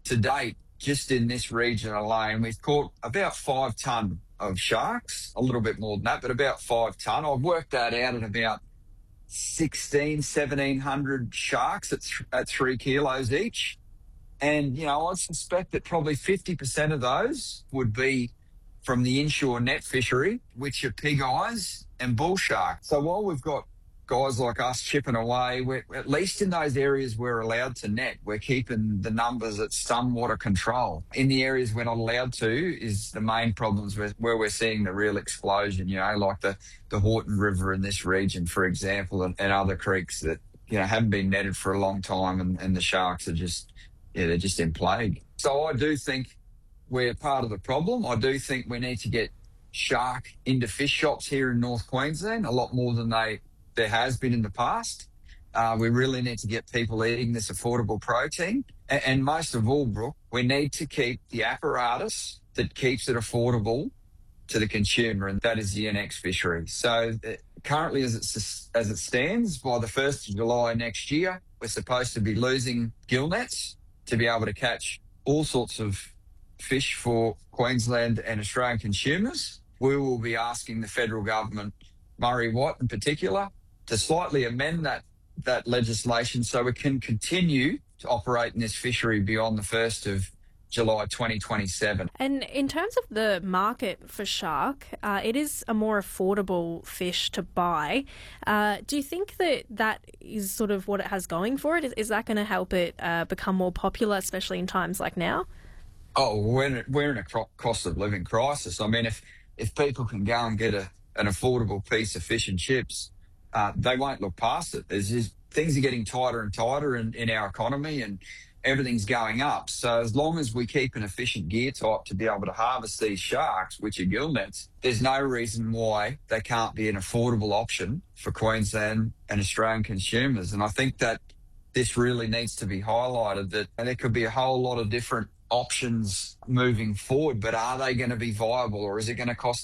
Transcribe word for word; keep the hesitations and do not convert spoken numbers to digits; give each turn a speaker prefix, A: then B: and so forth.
A: to date, just in this region alone, we've caught about five tonne of sharks, a little bit more than that, but about five tonne. I've worked that out at about sixteen, seventeen hundred sharks at, th- at three kilos each. And, you know, I suspect that probably fifty percent of those would be from the inshore net fishery, which are pig eyes and bull shark. So while we've got guys like us chipping away, we're, at least in those areas we're allowed to net, we're keeping the numbers at somewhat of control. In the areas we're not allowed to is the main problems where, where we're seeing the real explosion, you know, like the, the Horton River in this region, for example, and, and other creeks that, you know, haven't been netted for a long time, and, and the sharks are just, yeah, they're just in plague. So I do think we're part of the problem. I do think we need to get shark into fish shops here in North Queensland a lot more than they there has been in the past. Uh, we really need to get people eating this affordable protein. And, and most of all, Brooke, we need to keep the apparatus that keeps it affordable to the consumer, and that is the N X fishery. So uh, currently, as it, as it stands, by the first of July next year, we're supposed to be losing gill nets to be able to catch all sorts of fish for Queensland and Australian consumers. We will be asking the federal government, Murray Watt in particular, to slightly amend that that legislation so we can continue to operate in this fishery beyond the first of July twenty twenty-seven.
B: And in terms of the market for shark, uh, it is a more affordable fish to buy. Uh, do you think that that is sort of what it has going for it? Is, is that going to help it uh, become more popular, especially in times like now?
A: Oh, we're in, we're in a cost of living crisis. I mean, if, if people can go and get a, an affordable piece of fish and chips, uh, they won't look past it. There's just, things are getting tighter and tighter in, in our economy, and everything's going up. So as long as we keep an efficient gear type to be able to harvest these sharks, which are gill nets, there's no reason why they can't be an affordable option for Queensland and Australian consumers. And I think that this really needs to be highlighted, that there could be a whole lot of different options moving forward, but are they going to be viable, or is it going to cost